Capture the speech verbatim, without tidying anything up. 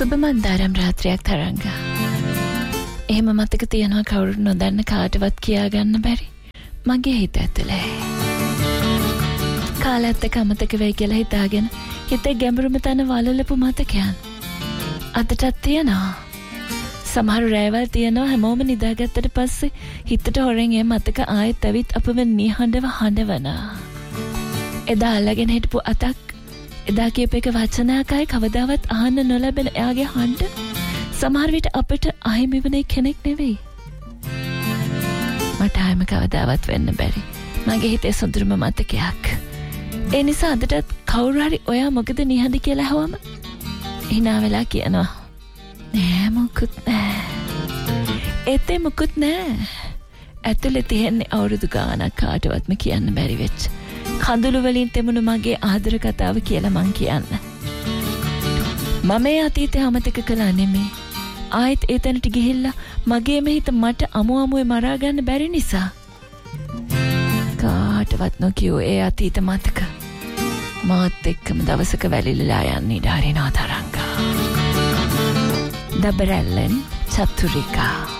සුබ මන්දාරම් රාත්‍රියක් තරංග. එහෙම මතක තියනවා කවුරුත් නොදන්න කාටවත් කියා ගන්න බැරි මගේ හිත ඇතුලේ. කාලත් එක්ක අමතක වෙයි කියලා හිතාගෙන හිතේ ගැඹුරුම තැන වලලපු මතකයන් අදටත් තියනවා. සමහර රැවල් තියනවා හැමෝම නිදාගත්තට පස්සේ හිතට හොරෙන් ඒ මතක ආයෙත් ඇවිත් අපව නිහඬව හඬවනවා. එදා අල්ලගෙන හිටපු අතක් එදා කියප එක වචනයකයි කවදාවත් අහන්න නොලැබෙන එයාගේ හඬ සමහර විට අපිට අහිමි වෙන කෙනෙක් නෙවෙයි. මට ආයෙම කවදාවත් වෙන්න බැරි මගේ හිතේ සොඳුරුම මතකයක්. ඒ නිසා අදටත් කවුරු හරි ඔයා මොකද නිහඬ කියලා අහුවම hina වෙලා කියනවා නෑ මොකුත් නෑ. ඒතේ මොකුත් නෑ. ඇතුලේ තියෙන්නේ අවුරුදු ගාණක් කාටවත්ම කියන්න බැරි වෙච්ච කඳුළු වලින් තෙමුණු මගේ ආදර කතාව කියලා මං කියන්න. මම ඒ අතීතය අමතක කළා නෙමෙයි. ආයෙත් ඒ තැනට ගිහිල්ලා මගේම හිත මට අමු අමුවේ මරා ගන්න බැරි නිසා. කාටවත් නොකියෝ ඒ අතීත මතක මාත් එක්කම දවසක වැලිලා යන්න ඉඩ හරිනවා තරංගා. දබරැල්ලෙන් චතුරිකා.